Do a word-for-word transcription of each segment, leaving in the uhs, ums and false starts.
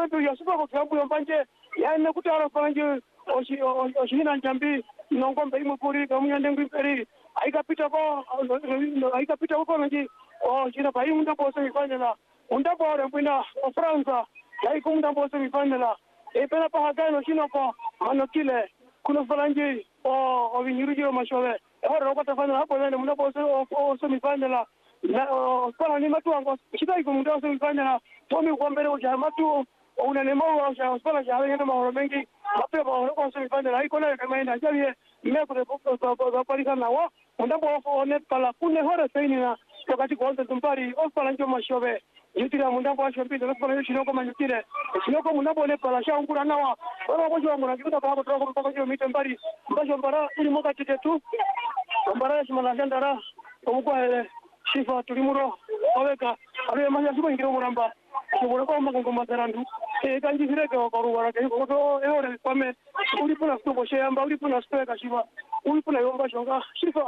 ndio yasuba kwa sababu yombanje yani kutara fanje oshi oshina njambi nongombe imukuri kamunyande ngiperi aikapita kwa aikapita kwa nji oh jina bai munda bosa mifanela unda bora mbina Franza lai kumunda bosa mifanela e pena pa hagano shino ko manokile kuna falanje o o vinyurujiro mashowe e horo ko tafanya hapo nene munda bosa o so mifanela na kwa ni matu ango shida iko munda bosa mifanela tomi kuambele uja matu una nemo uja hospitali ya ngene mahoro mengi mape ba ko so mifanela iko na kama ina jalie meko de popo parika nawa munda bosa one pala kune horo sainina wakati kwanza tumpari ofala njo mashobe yitira munda kwa shombi ndo kwa shinoko manyukire shinoko munda bole pala shangura nawa ora ko jo ngura kikuta kwa kwa kwa kwa mite mbari mbasho mbara ili moka titetu mbara shimala ndara omukwa ele shifa tulimuro aweka ale manya suko ngiro muramba shobora ko makongo matarandu e kanji hireke ko ruwara ke ko to e ore kwame uli puna sto shamba uli puna speka shiva uli puna yomba shonga shifa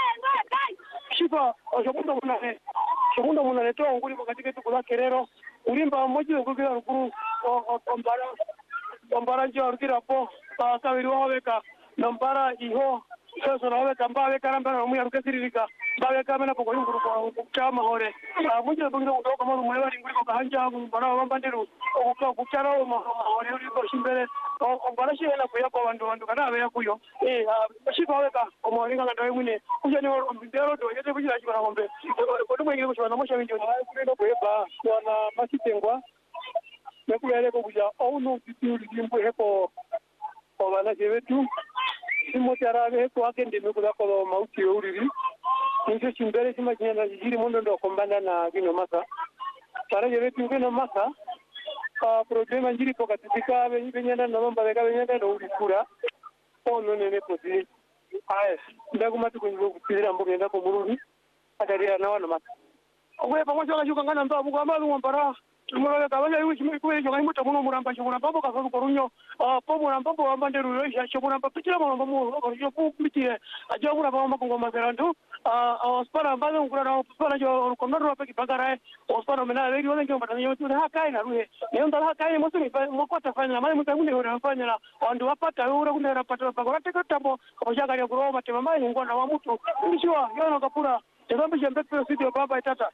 shifa oshobunda munane shobunda munane to nguri makatika tukula kerero ulimba moji okugira rukuru ombara ombara nje arukira po kabiri waweka nambara iho sasa nawe kamba karamba na muya rukesirika bawe kamena ko nguru ko chama hore moji okugira ndo kama mwe bari nguri ko kahanja mbara wambanderu okuka kuchara o hore uri ko shimbere ombara shi ena kuya ko bandu bandu kana abe yakuyo eh shifa weka omoringa ngadawe mune kujani ndero do yete kujira chibara ngombe ko tumwe ngiro chwana mosha winjo kuno kweba wana masitengwa nekuyale ko kuja ono tituri limbo heko obana jebetu simotarabe ko akende mekula ko mauti uriri nje chimbere simanyana jiri mondo ndo kombana na gino maka tara jebetu gino maka a problema njiri ko katika benyana na mamba beka benyana ndo urikura ono nene poti ai ndaguma tukunyo kutira mbo ngenda ko murubi ataria na wana maka ogwe pamoja na shuka ngana mbabu kwa malu mbara murale kabanya yuchi mikuwe jo ngimuta muno muramba shukuna babo ka ko runyo po muramba bo ambanderu yo ya shukuna papitira muramba mu ko jo pu mitire ajo muramba mama ko mazerandu a ospara mbalo ngura na ospara jo ko noro pe bagara ospara mena le yo ngi mbata yo tu ha kai na ruhe ne ndo ha kai mo sumi mo ko ta fanya mali muta munde hora fanya na wandu wapata yo ura kunera pata bagora te katambo ko jaga ya gro mate mama ni ngona wa mutu ndishwa yo no kapura ndombe jembe pe studio baba itata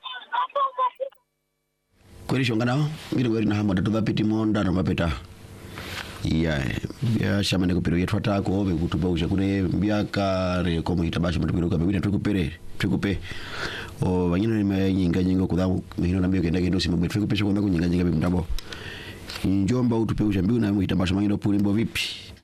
kweli shongana ngire weri na hamoda tuvapiti monda no mapeta ya ya shamane kupiro yetu atako obe kutuba usha kune mbiaka re komo itabasha mtupiro ka bibina tukupere tukupe o banyina ni nyinga nyinga kudhamu mihino na mbio kenda kendo simu tukupesha kwa nyinga nyinga bimtabo njomba utupe usha mbiu na itabasha mangino pulimbo vipi